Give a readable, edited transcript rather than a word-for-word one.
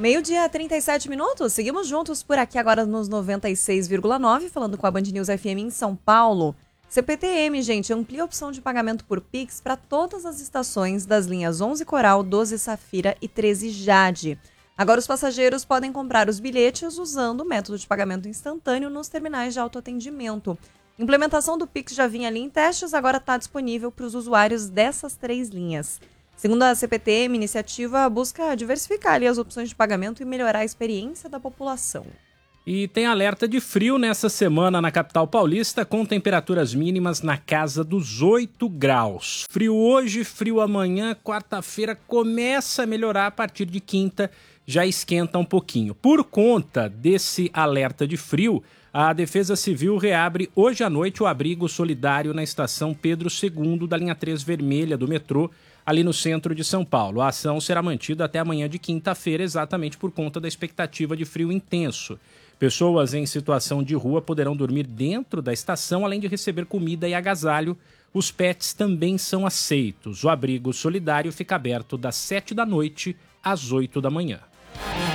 Meio-dia, 37 minutos. Seguimos juntos por aqui agora nos 96,9, falando com a Band News FM em São Paulo. CPTM, gente, amplia a opção de pagamento por Pix para todas as estações das linhas 11 Coral, 12 Safira e 13 Jade. Agora os passageiros podem comprar os bilhetes usando o método de pagamento instantâneo nos terminais de autoatendimento. Implementação do Pix já vinha ali em testes, agora está disponível para os usuários dessas 3 linhas. Segundo a CPTM, a iniciativa busca diversificar ali as opções de pagamento e melhorar a experiência da população. E tem alerta de frio nessa semana na capital paulista, com temperaturas mínimas na casa dos 8 graus. Frio hoje, frio amanhã, quarta-feira começa a melhorar, a partir de quinta já esquenta um pouquinho. Por conta desse alerta de frio, a Defesa Civil reabre hoje à noite o abrigo solidário na estação Pedro II da linha 3 vermelha do metrô, ali no centro de São Paulo. A ação será mantida até amanhã de quinta-feira, exatamente por conta da expectativa de frio intenso. Pessoas em situação de rua poderão dormir dentro da estação, além de receber comida e agasalho. Os pets também são aceitos. O abrigo solidário fica aberto das 7 da noite às 8 da manhã.